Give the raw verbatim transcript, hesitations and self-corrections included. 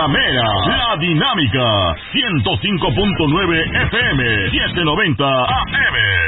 La Mega, La Dinámica, ciento cinco punto nueve F M, setecientos noventa A M.